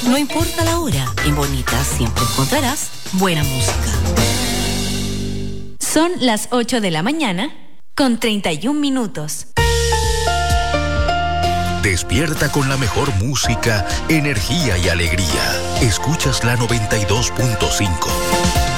No importa la hora, en Bonita siempre encontrarás buena música. Son las 8 de la mañana con 31 minutos. Despierta con la mejor música, energía y alegría. Escuchas la 92.5.